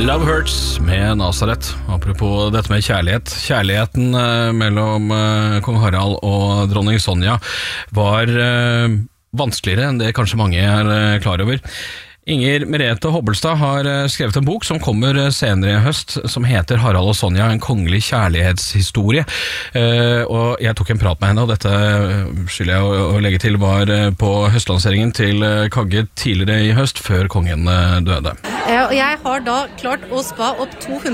Love Hurts med Nazaret. Apropos dette med kjærlighet. Kjærligheten mellom kong Harald og dronning Sonja var vanskeligere enn det kanskje mange er klar over. Inger Merete Hobbelstad har skrevet en bok som kommer senere i høst, som heter Harald og Sonja, en kongelig kjærlighetshistorie. Og jeg tok en prat med henne, og dette skylder jeg å legge til var på høstlanseringen til Kagge tidligere i høst, før kongen døde. Jeg har da klart å spa opp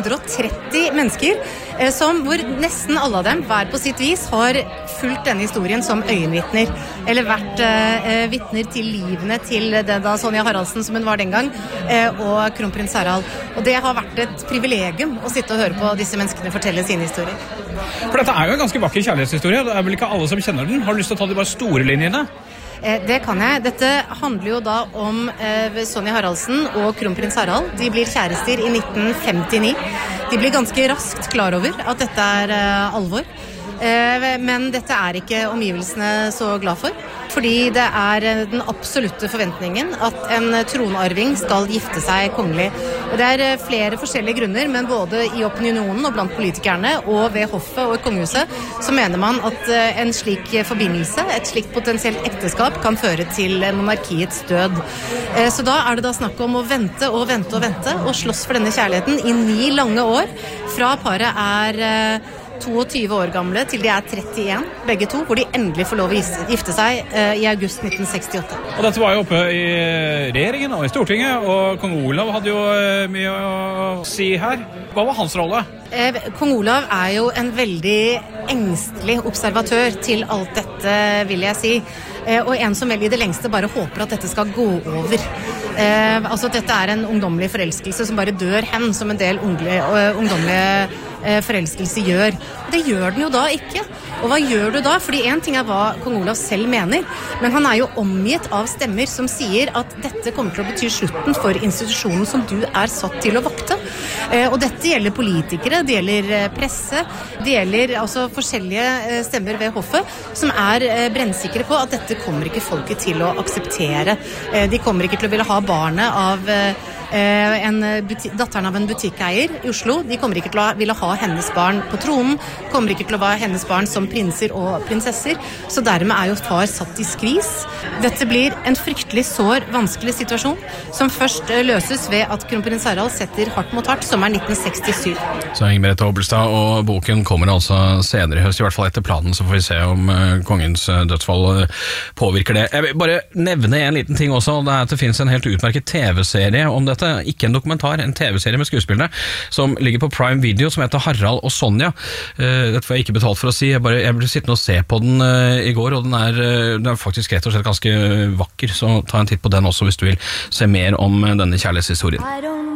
230 mennesker, hvor nesten alle av dem, hver på sitt vis, har fulgt denne historien som øyenvittner, eller vært vittner til livene til da Sonja Haraldsen, som hun var den gang, og kronprins Harald. Og det har vært et privilegium å sitte og høre på disse menneskene fortelle sine historier. For dette er jo en ganske vakker kjærlighetshistorie. Det er vel ikke alle som kjenner den. Har du lyst til å ta de bare store linjene? Det kan jeg. Dette handler jo da om Sonja Haraldsen og kronprins Harald. De blir kjærester i 1959. De blir ganske raskt klar over at dette er alvor. Men dette er ikke omgivelsene så glad for, fordi det er den absolutte forventningen at en tronarving skal gifte seg kongelig. Og det er flere forskjellige grunner, men både i opinionen og blant politikerne og ved hoffet og kongehuset, så mener man at en slik forbindelse, et slikt potensielt ekteskap, kan føre til monarkiets død. Så da er det da snakk om å vente og vente og vente, og slåss for denne kjærligheten i 9 lange år, fra paret er 22 år gamle til de er 31, begge to, hvor de endelig får lov å gifte seg i august 1968. Og dette var jo oppe i regjeringen og i Stortinget, og kong Olav hadde jo mye å si her. Hva var hans rolle? Kong Olav er jo en veldig engstelig observatør til alt dette, vil jeg si. Og en som vel i det lengste bare håper at dette skal gå over. Altså at dette er en ungdommelig forelskelse som bare dør hen, som en del ungdommelige forelskelse gjør. Det gjør den jo da ikke. Og hva gjør du da? Fordi en ting er hva kong Olav selv mener, men han er jo omgitt av stemmer som sier at dette kommer til å bety slutten for institusjonen som du er satt til å vakte. Og dette gjelder politikere, det gjelder presse, det gjelder altså forskjellige stemmer ved hoffet som er brennsikre på at dette kommer ikke folket til å akseptere. De kommer ikke til å ville ha barnet av datteren av en butikkeier i Oslo. De kommer ikke til å ville ha hennes barn på tronen, kommer ikke til å ha hennes barn som prinser og prinsesser, så dermed er jo far satt i skvis. Dette blir en fryktelig sår, vanskelig situasjon, som først løses ved at kronprins Harald setter hardt mot hardt, sommeren 1967. Så Inger Merete Hobbelstad, og boken kommer altså senere i høst, i hvert fall etter planen, så får vi se om kongens dødsfall påvirker det. Jeg vil bare nevne en liten ting også, det er at det finnes en helt utmerket TV-serie om dette. Ikke en dokumentar, en TV-serie med skuespillere som ligger på Prime Video, som heter Harald og Sonja. Dette får jeg ikke betalt for å si, jeg ble sittende og se på den i går, og den er faktisk rett og slett ganske vakker, så ta en titt på den også hvis du vil se mer om denne kjærlighetshistorien.